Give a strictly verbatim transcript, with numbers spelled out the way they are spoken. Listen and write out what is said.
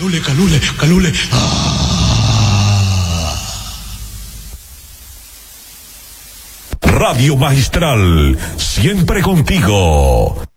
Calule, calule, calule. Ah. Radio Magistral, siempre contigo.